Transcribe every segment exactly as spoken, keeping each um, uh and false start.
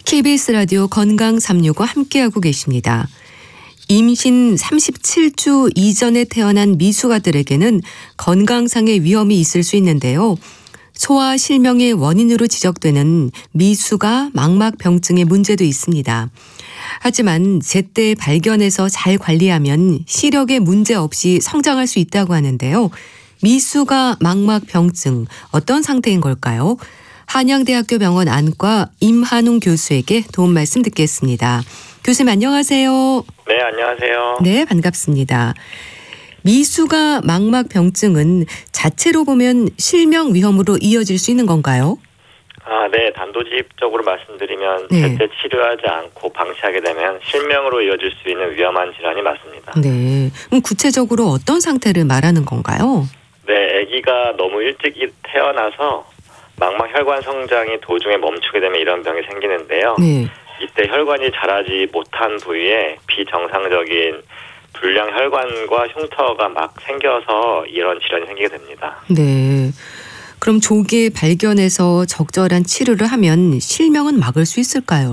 케이비에스 라디오 건강 삼육오 함께하고 계십니다. 임신 삼십칠 주 이전에 태어난 미숙아들에게는 건강상의 위험이 있을 수 있는데요. 소아 실명의 원인으로 지적되는 미숙아 망막병증의 문제도 있습니다. 하지만 제때 발견해서 잘 관리하면 시력에 문제 없이 성장할 수 있다고 하는데요. 미숙아 망막병증 어떤 상태인 걸까요? 한양대학교 병원 안과 임한웅 교수에게 도움 말씀 듣겠습니다. 교수님 안녕하세요. 네, 안녕하세요. 네, 반갑습니다. 미숙아 망막병증은 자체로 보면 실명 위험으로 이어질 수 있는 건가요? 아, 네. 단도직입적으로 말씀드리면 네. 제때 치료하지 않고 방치하게 되면 실명으로 이어질 수 있는 위험한 질환이 맞습니다. 네. 그럼 구체적으로 어떤 상태를 말하는 건가요? 네, 아기가 너무 일찍 태어나서 망막 혈관 성장이 도중에 멈추게 되면 이런 병이 생기는데요. 네. 이때 혈관이 자라지 못한 부위에 비정상적인 불량 혈관과 흉터가 막 생겨서 이런 질환이 생기게 됩니다. 네. 그럼 조기에 발견해서 적절한 치료를 하면 실명은 막을 수 있을까요?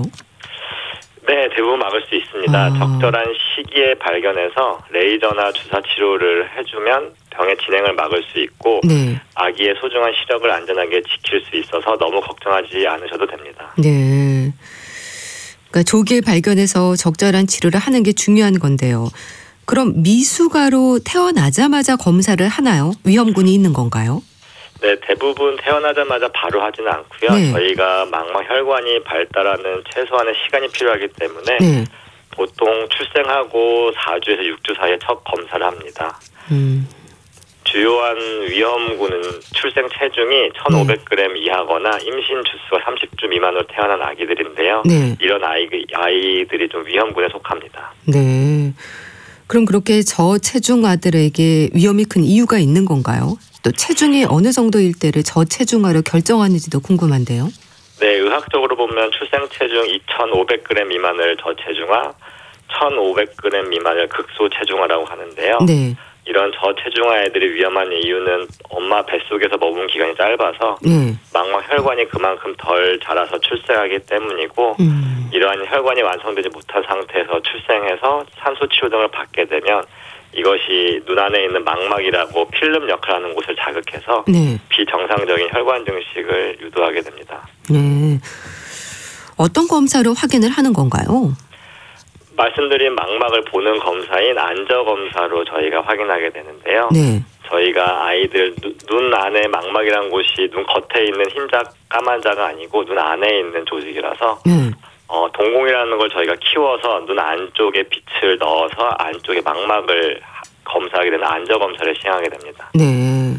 네, 대부분 막을 수 있습니다. 아. 적절한 시기에 발견해서 레이저나 주사 치료를 해주면 병의 진행을 막을 수 있고 네. 아기의 소중한 시력을 안전하게 지킬 수 있어서 너무 걱정하지 않으셔도 됩니다. 네. 그러니까 조기에 발견해서 적절한 치료를 하는 게 중요한 건데요. 그럼 미숙아로 태어나자마자 검사를 하나요? 위험군이 있는 건가요? 네, 대부분 태어나자마자 바로 하지는 않고요. 네. 저희가 망막 혈관이 발달하는 최소한의 시간이 필요하기 때문에 네. 보통 출생하고 사 주에서 육 주 사이에 첫 검사를 합니다. 음. 주요한 위험군은 출생 체중이 천오백 그램 이하거나 임신 주수가 삼십 주 미만으로 태어난 아기들인데요. 네. 이런 아이, 아이들이 좀 위험군에 속합니다. 네. 그럼 그렇게 저체중 아들에게 위험이 큰 이유가 있는 건가요? 또 체중이 어느 정도일 때를 저체중아로 결정하는지도 궁금한데요. 네, 의학적으로 보면 출생 체중 이천오백 그램 미만을 저체중아, 천오백 그램 미만을 극소체중아라고 하는데요. 네. 이런 저체중아 애들이 위험한 이유는 엄마 뱃속에서 머문 기간이 짧아서 네. 망막 혈관이 그만큼 덜 자라서 출생하기 때문이고 음. 이러한 혈관이 완성되지 못한 상태에서 출생해서 산소 치료 등을 받게 되면 이것이 눈 안에 있는 망막이라고 필름 역할을 하는 곳을 자극해서 네. 비정상적인 혈관 증식을 유도하게 됩니다. 네. 어떤 검사로 확인을 하는 건가요? 말씀드린 망막을 보는 검사인 안저검사로 저희가 확인하게 되는데요. 네. 저희가 아이들 누, 눈 안에 망막이라는 곳이 눈 겉에 있는 흰자 까만 자가 아니고 눈 안에 있는 조직이라서 네. 어, 동공이라는 걸 저희가 키워서 눈 안쪽에 빛을 넣어서 안쪽에 망막을 검사하게 되는 안저검사를 시행하게 됩니다. 네.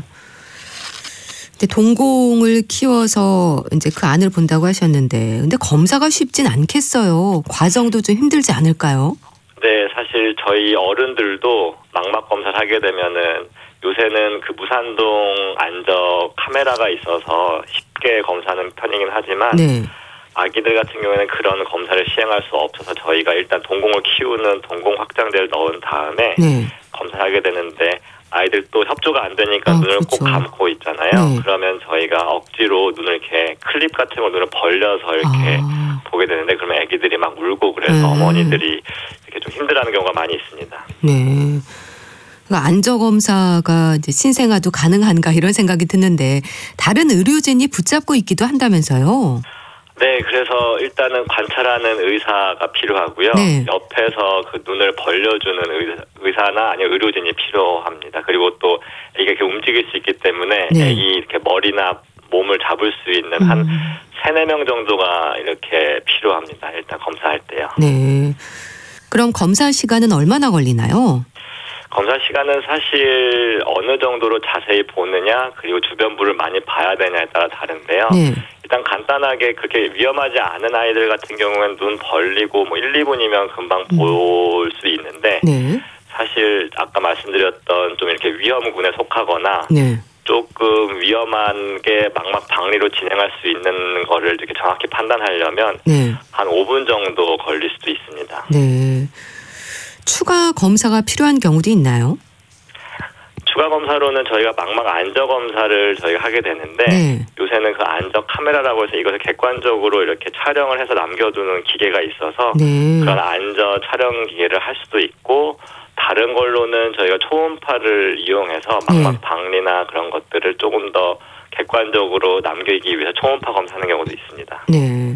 근데 동공을 키워서 이제 그 안을 본다고 하셨는데, 근데 검사가 쉽진 않겠어요. 과정도 좀 힘들지 않을까요? 네, 사실 저희 어른들도 망막 검사를 하게 되면은 요새는 그 무산동 안저 카메라가 있어서 쉽게 검사하는 편이긴 하지만 네. 아기들 같은 경우에는 그런 검사를 시행할 수 없어서 저희가 일단 동공을 키우는 동공 확장제를 넣은 다음에 네. 검사를 하게 되는데 아이들 또 협조가 안 되니까 아, 눈을 그렇죠. 꼭 감고 있잖아요. 네. 그러면 저희가 억지로 눈을 이렇게 클립 같은 거 눈을 벌려서 이렇게 아. 보게 되는데 그러면 아기들이 막 울고 그래서 네. 어머니들이 이렇게 좀 힘들어하는 경우가 많이 있습니다. 네. 그러니까 안저검사가 이제 신생아도 가능한가 이런 생각이 드는데 다른 의료진이 붙잡고 있기도 한다면서요? 네, 그래서 일단은 관찰하는 의사가 필요하고요. 네. 옆에서 그 눈을 벌려주는 의사, 의사나 아니면 의료진이 필요합니다. 그리고 또 애기가 이렇게 움직일 수 있기 때문에 네. 애기 이렇게 머리나 몸을 잡을 수 있는 음. 한 세네 명 정도가 이렇게 필요합니다. 일단 검사할 때요. 네. 그럼 검사 시간은 얼마나 걸리나요? 검사 시간은 사실 어느 정도로 자세히 보느냐 그리고 주변부를 많이 봐야 되냐에 따라 다른데요. 네. 일단 간단하게 그렇게 위험하지 않은 아이들 같은 경우에는 눈 벌리고 뭐 일, 이 분이면 금방 음. 볼 수 있는데 네. 사실 아까 말씀드렸던 좀 이렇게 위험군에 속하거나 네. 조금 위험한 게 망막 박리로 진행할 수 있는 거를 이렇게 정확히 판단하려면 네. 한 오 분 정도 걸릴 수도 있습니다. 네. 추가 검사가 필요한 경우도 있나요? 추가 추가 검사로는 저희가 망막 안저 검사를 저희가 하게 되는데 네. 요새는 그 안저 카메라라고 해서 이것을 객관적으로 이렇게 촬영을 해서 남겨두는 기계가 있어서 네. 그런 안저 촬영 기계를 할 수도 있고 다른 걸로는 저희가 초음파를 이용해서 망막 네. 박리나 그런 것들을 조금 더 객관적으로 남기기 위해서 초음파 검사하는 경우도 있습니다. 네.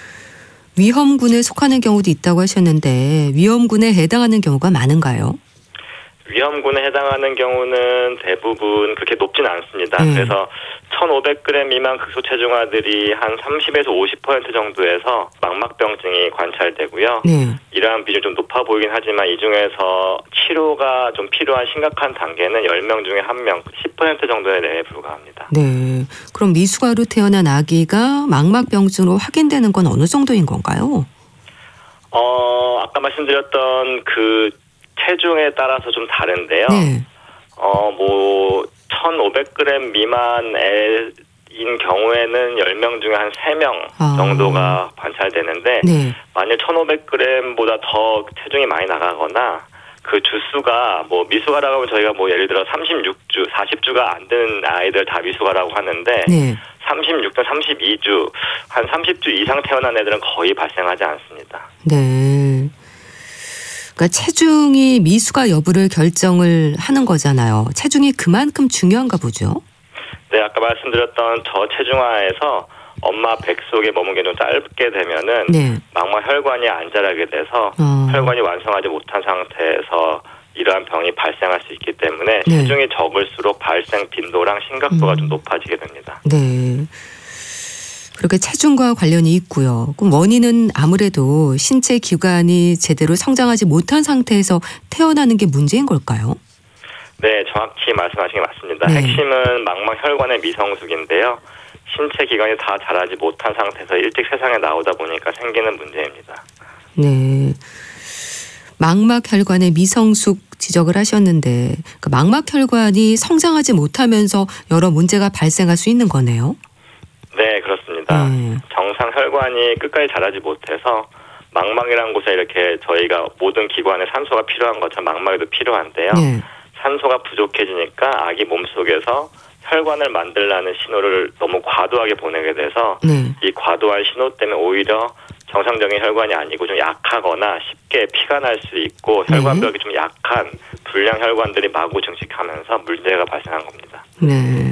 위험군에 속하는 경우도 있다고 하셨는데 위험군에 해당하는 경우가 많은가요? 위험군에 해당하는 경우는 대부분 그렇게 높진 않습니다. 네. 그래서 천오백 그램 미만 극소체중아들이 한 삼십에서 오십 퍼센트 정도에서 망막병증이 관찰되고요. 네. 이러한 비중이 좀 높아 보이긴 하지만 이 중에서 치료가 좀 필요한 심각한 단계는 십 명 중에 한 명, 십 퍼센트 정도에 내에 불과합니다. 네. 그럼 미숙아로 태어난 아기가 망막병증으로 확인되는 건 어느 정도인 건가요? 어, 아까 말씀드렸던 그 체중에 따라서 좀 다른데요. 네. 어, 뭐 천오백 그램 미만 애인 경우에는 십 명 중에 한 세 명 아. 정도가 관찰되는데 네. 만약 천오백 그램보다 더 체중이 많이 나가거나 그 주수가 뭐 미숙아라고 하면 저희가 뭐 예를 들어 삼십육 주, 사십 주가 안 되는 아이들 다 미숙아라고 하는데 네. 삼십육 주, 삼십이 주, 한 삼십 주 이상 태어난 애들은 거의 발생하지 않습니다. 네. 그러니까 체중이 미숙아 여부를 결정을 하는 거잖아요. 체중이 그만큼 중요한가 보죠. 네, 아까 말씀드렸던 저체중아에서 엄마 백 속에 머문 게 좀 짧게 되면은 네. 망막 혈관이 안 자라게 돼서 어. 혈관이 완성하지 못한 상태에서 이러한 병이 발생할 수 있기 때문에 네. 체중이 적을수록 발생 빈도랑 심각도가 음. 좀 높아지게 됩니다. 네. 그렇게 체중과 관련이 있고요. 그럼 원인은 아무래도 신체 기관이 제대로 성장하지 못한 상태에서 태어나는 게 문제인 걸까요? 네, 정확히 말씀하신 게 맞습니다. 네. 핵심은 망막 혈관의 미성숙인데요. 신체 기관이 다 자라지 못한 상태에서 일찍 세상에 나오다 보니까 생기는 문제입니다. 네. 망막 혈관의 미성숙 지적을 하셨는데 그 망막 혈관이 성장하지 못하면서 여러 문제가 발생할 수 있는 거네요. 네, 그렇습니다. 네. 정상 혈관이 끝까지 자라지 못해서 망막이라는 곳에 이렇게 저희가 모든 기관에 산소가 필요한 것처럼 망막에도 필요한데요. 네. 산소가 부족해지니까 아기 몸속에서 혈관을 만들라는 신호를 너무 과도하게 보내게 돼서 네. 이 과도한 신호 때문에 오히려 정상적인 혈관이 아니고 좀 약하거나 쉽게 피가 날 수 있고 혈관벽이 좀 약한 불량 혈관들이 마구 증식하면서 문제가 발생한 겁니다. 네.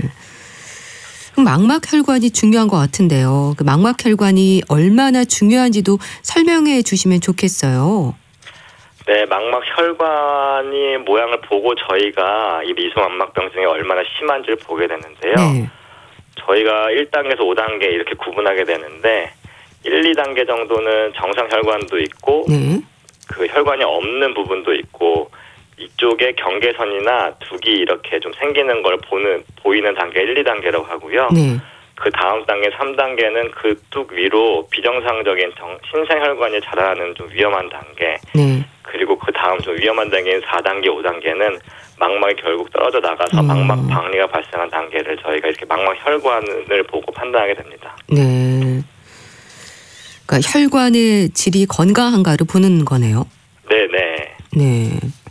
그럼 망막 혈관이 중요한 것 같은데요. 그 망막 혈관이 얼마나 중요한지도 설명해 주시면 좋겠어요. 네, 망막 혈관이 모양을 보고 저희가 이 미수망막병증이 얼마나 심한지를 보게 되는데요. 네. 저희가 일 단계에서 오 단계 이렇게 구분하게 되는데 일, 이 단계 정도는 정상 혈관도 있고 네. 그 혈관이 없는 부분도 있고 이쪽에 경계선이나 둑이 이렇게 좀 생기는 걸 보는 보이는 단계 일, 이 단계라고 하고요. 네. 그 다음 단계 삼 단계는 그 뚝 위로 비정상적인 정, 신생혈관이 자라는 좀 위험한 단계. 네. 그리고 그 다음 좀 위험한 단계인 사 단계, 오 단계는 망막이 결국 떨어져 나가서 음. 망막 박리가 발생한 단계를 저희가 이렇게 망막 혈관을 보고 판단하게 됩니다. 네. 그러니까 혈관의 질이 건강한가를 보는 거네요. 네네. 네.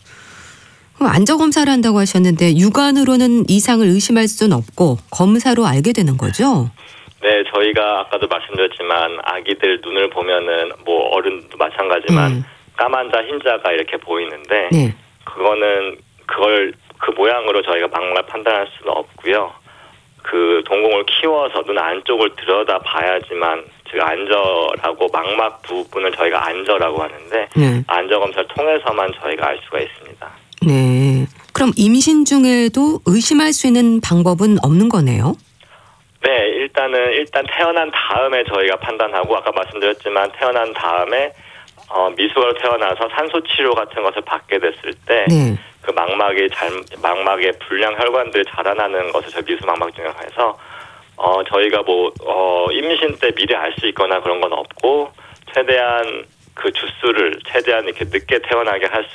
그럼 안저 검사를 한다고 하셨는데 육안으로는 이상을 의심할 수는 없고 검사로 알게 되는 거죠? 네, 저희가 아까도 말씀드렸지만 아기들 눈을 보면은 뭐 어른도 마찬가지지만 음. 까만 자, 흰 자가 이렇게 보이는데 네. 그거는 그걸 그 모양으로 저희가 망막을 판단할 수는 없고요. 그 동공을 키워서 눈 안쪽을 들여다 봐야지만 즉 안저라고 망막 부분을 저희가 안저라고 하는데 네. 안저 검사를 통해서만 저희가 알 수가 있습니다. 네. 그럼 임신 중에도 의심할 수 있는 방법은 없는 거네요? 네, 일단은 일단 태어난 다음에 저희가 판단하고 아까 말씀드렸지만 태어난 다음에 어, 미숙아로 태어나서 산소 치료 같은 것을 받게 됐을 때 네. 그 망막이 잘 망막의 불량 혈관들이 자라나는 것을 저희 미수망막증이라고 해서 어, 저희가 뭐 어, 임신 때 미리 알 수 있거나 그런 건 없고 최대한 그 주수를 최대한 이렇게 늦게 태어나게 할 수